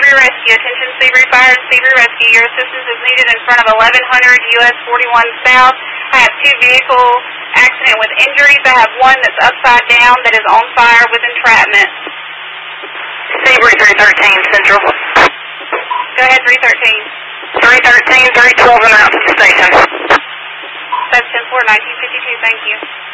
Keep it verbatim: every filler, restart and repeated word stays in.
Seabury Rescue. Attention Seabury Fire and Seabury Rescue. Your assistance is needed in front of eleven hundred U S forty-one South. I have two vehicle accident with injuries. I have one that's upside down that is on fire with entrapment. Seabury three thirteen Central. Go ahead, three thirteen. three thirteen, three twelve and out to the station. That's ten four, nineteen fifty-two. Thank you.